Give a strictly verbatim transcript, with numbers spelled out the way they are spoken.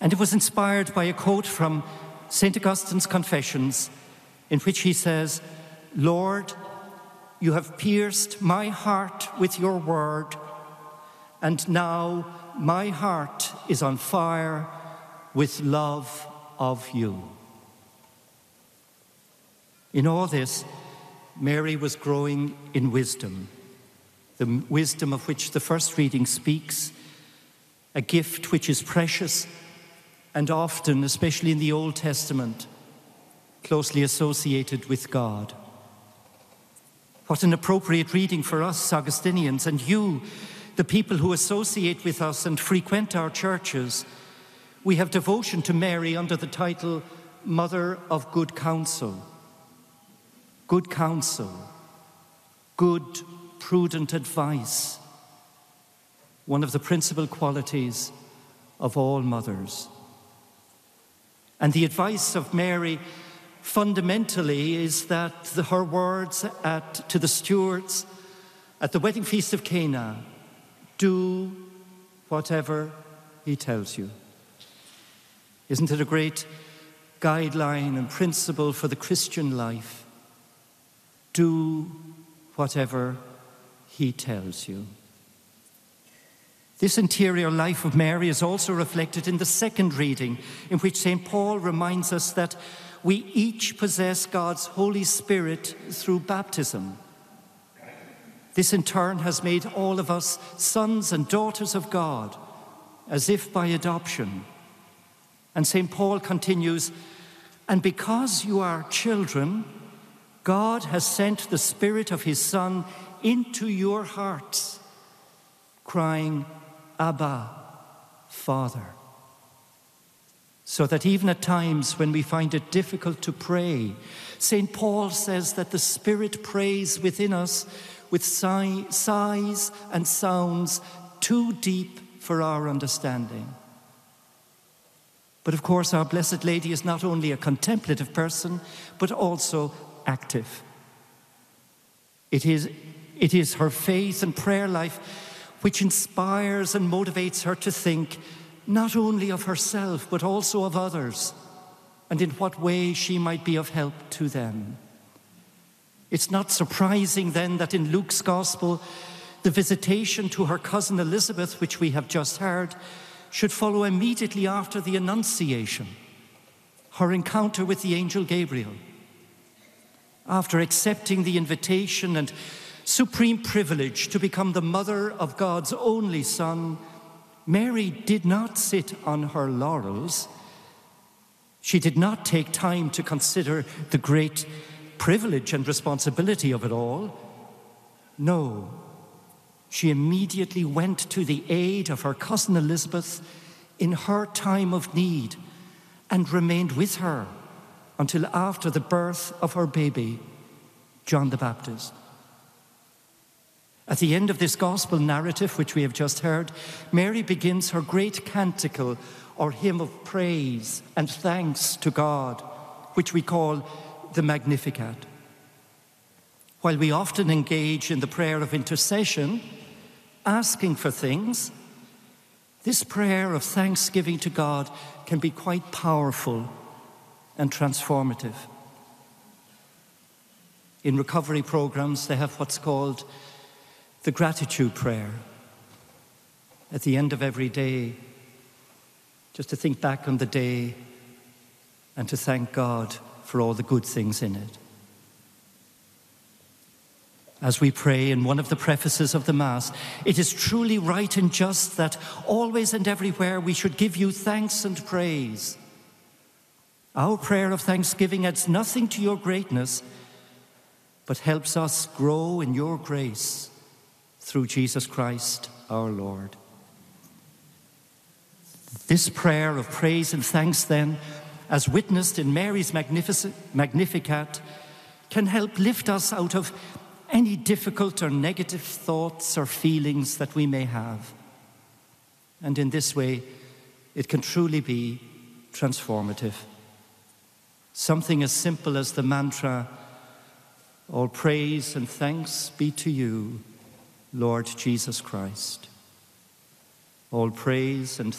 And it was inspired by a quote from Saint Augustine's Confessions, in which he says, "Lord, you have pierced my heart with your word, and now my heart is on fire with love of you." In all this, Mary was growing in wisdom, the wisdom of which the first reading speaks, a gift which is precious and often, especially in the Old Testament, closely associated with God. What an appropriate reading for us, Augustinians, and you, the people who associate with us and frequent our churches. We have devotion to Mary under the title Mother of Good Counsel. Good counsel, good, prudent advice, one of the principal qualities of all mothers. And the advice of Mary fundamentally is that the, her words at, to the stewards at the wedding feast of Cana, do whatever he tells you. Isn't it a great guideline and principle for the Christian life? Do whatever he tells you. This interior life of Mary is also reflected in the second reading, in which Saint Paul reminds us that we each possess God's Holy Spirit through baptism. This in turn has made all of us sons and daughters of God, as if by adoption. And Saint Paul continues, "And because you are children, God has sent the Spirit of his Son into your hearts, crying, 'Abba, Father.' So that even at times when we find it difficult to pray, Saint Paul says that the Spirit prays within us with sigh, sighs and sounds too deep for our understanding." But of course, our Blessed Lady is not only a contemplative person, but also active. It is, it is her faith and prayer life which inspires and motivates her to think not only of herself, but also of others, and in what way she might be of help to them. It's not surprising then that in Luke's Gospel, the visitation to her cousin Elizabeth, which we have just heard, should follow immediately after the Annunciation, her encounter with the angel Gabriel. After accepting the invitation and supreme privilege to become the mother of God's only Son, Mary did not sit on her laurels. She did not take time to consider the great privilege and responsibility of it all. No, she immediately went to the aid of her cousin Elizabeth in her time of need and remained with her until after the birth of her baby, John the Baptist. At the end of this gospel narrative, which we have just heard, Mary begins her great canticle or hymn of praise and thanks to God, which we call the Magnificat. While we often engage in the prayer of intercession, asking for things, this prayer of thanksgiving to God can be quite powerful and transformative. In recovery programs, they have what's called the gratitude prayer. At the end of every day, just to think back on the day and to thank God for all the good things in it. As we pray in one of the prefaces of the Mass, it is truly right and just that always and everywhere we should give you thanks and praise. Our prayer of thanksgiving adds nothing to your greatness, but helps us grow in your grace through Jesus Christ our Lord. This prayer of praise and thanks then, as witnessed in Mary's Magnific- Magnificat, can help lift us out of any difficult or negative thoughts or feelings that we may have. And in this way, it can truly be transformative. Something as simple as the mantra, "All praise and thanks be to you, Lord Jesus Christ." All praise and